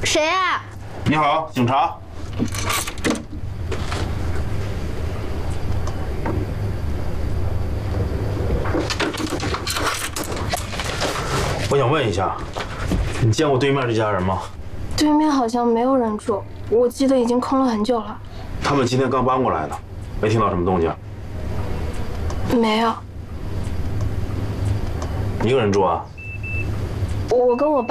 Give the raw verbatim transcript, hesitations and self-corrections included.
谁啊？ 你好，警察。我想问一下，你见过对面这家人吗？ 对面好像没有人住，我记得已经空了很久了。 他们今天刚搬过来的，没听到什么动静。 没有。 一个人住啊？ 我跟我爸。